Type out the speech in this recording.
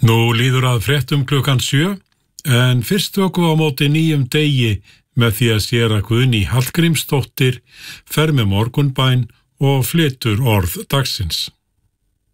Nú líður að fréttum klukkan 7, en fyrst tökum við á móti nýjum degi með því að séra Guðný Hallgrímsdóttir fer með morgunbæn og flytur orð dagsins.